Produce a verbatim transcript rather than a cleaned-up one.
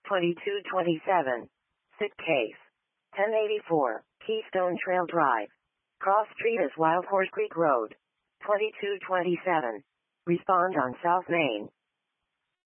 twenty-two twenty-seven. Sick case. ten eighty-four, Keystone Trail Drive. Cross Street is Wild Horse Creek Road. twenty-two twenty-seven. Respond on South Main.